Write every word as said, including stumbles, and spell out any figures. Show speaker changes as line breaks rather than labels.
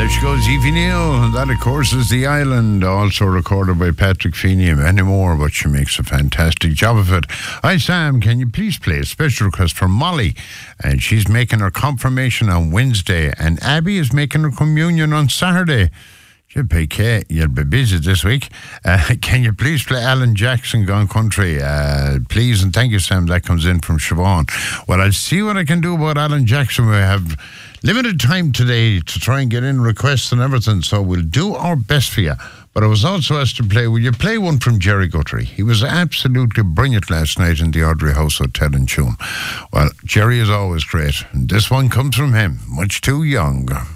There she goes, Evie Neal. And that, of course, is The Island, also recorded by Patrick Feeney and many more, but she makes a fantastic job of it. Hi, Sam, can you please play a special request for Molly? And she's making her confirmation on Wednesday, and Abby is making her communion on Saturday. P K, you'll be busy this week. Uh, can you please play Alan Jackson, Gone Country? Uh, please, and thank you, Sam. That comes in from Siobhan. Well, I'll see what I can do about Alan Jackson. We have limited time today to try and get in requests and everything, so we'll do our best for you. But I was also asked to play, will you play one from Jerry Guthrie? He was absolutely brilliant last night in the Audrey House Hotel in Tuam. Well, Jerry is always great, and this one comes from him, Much Too Young.